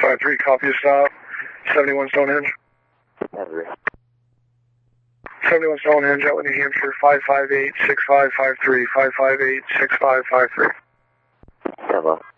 653, copy a stop. 71 Stonehenge. 71 Stonehenge, Outlet, New Hampshire, 558-6553, 558-6553. Hello.